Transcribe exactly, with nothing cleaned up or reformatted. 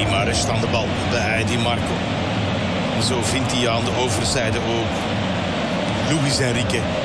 prima rust aan de bal bij Di Marco. Zo vindt hij aan de overzijde ook Luis Enrique.